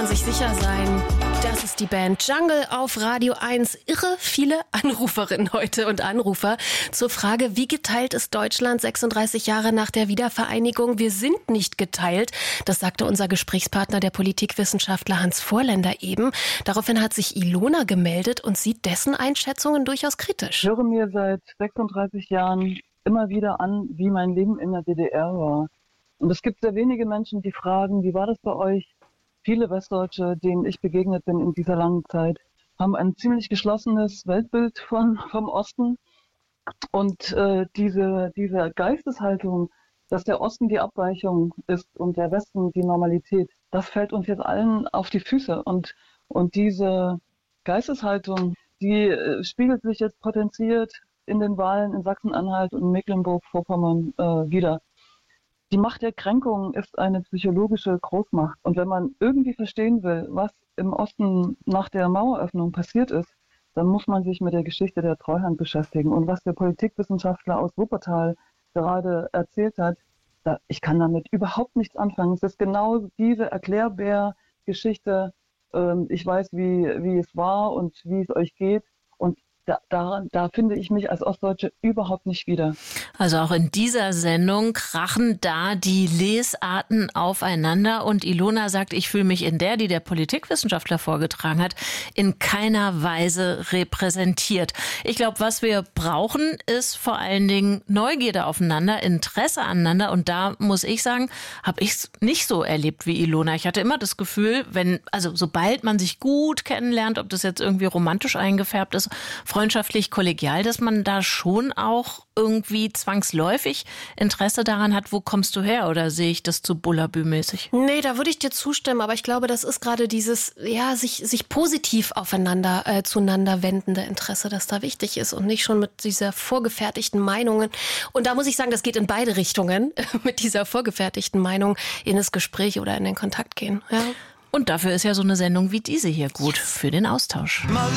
sich sicher sein. Das ist die Band Jungle auf Radio 1. Irre viele Anruferinnen heute und Anrufer zur Frage, wie geteilt ist Deutschland 36 Jahre nach der Wiedervereinigung? Wir sind nicht geteilt. Das sagte unser Gesprächspartner, der Politikwissenschaftler Hans Vorländer eben. Daraufhin hat sich Ilona gemeldet und sieht dessen Einschätzungen durchaus kritisch. Ich höre mir seit 36 Jahren immer wieder an, wie mein Leben in der DDR war. Und es gibt sehr wenige Menschen, die fragen, wie war das bei euch? Viele Westdeutsche, denen ich begegnet bin in dieser langen Zeit, haben ein ziemlich geschlossenes Weltbild vom Osten. Und diese Geisteshaltung, dass der Osten die Abweichung ist und der Westen die Normalität, das fällt uns jetzt allen auf die Füße. Und diese Geisteshaltung, die spiegelt sich jetzt potenziert in den Wahlen in Sachsen-Anhalt und Mecklenburg-Vorpommern wieder. Die Macht der Kränkung ist eine psychologische Großmacht. Und wenn man irgendwie verstehen will, was im Osten nach der Maueröffnung passiert ist, dann muss man sich mit der Geschichte der Treuhand beschäftigen. Und was der Politikwissenschaftler aus Wuppertal gerade erzählt hat, ich kann damit überhaupt nichts anfangen. Es ist genau diese Erklärbär-Geschichte. Ich weiß, wie es war und wie es euch geht. Und da finde ich mich als Ostdeutsche überhaupt nicht wieder. Also auch in dieser Sendung krachen da die Lesarten aufeinander. Und Ilona sagt, ich fühle mich in die der Politikwissenschaftler vorgetragen hat, in keiner Weise repräsentiert. Ich glaube, was wir brauchen, ist vor allen Dingen Neugierde aufeinander, Interesse aneinander. Und da muss ich sagen, habe ich es nicht so erlebt wie Ilona. Ich hatte immer das Gefühl, sobald man sich gut kennenlernt, ob das jetzt irgendwie romantisch eingefärbt ist, freundschaftlich, kollegial, dass man da schon auch irgendwie zwangsläufig Interesse daran hat, wo kommst du her? Oder sehe ich das zu Bullabü-mäßig? Nee, da würde ich dir zustimmen, aber ich glaube, das ist gerade dieses, sich positiv aufeinander, zueinander wendende Interesse, das da wichtig ist und nicht schon mit dieser vorgefertigten Meinungen. Und da muss ich sagen, das geht in beide Richtungen, mit dieser vorgefertigten Meinung in das Gespräch oder in den Kontakt gehen. Ja. Und dafür ist ja so eine Sendung wie diese hier gut für den Austausch.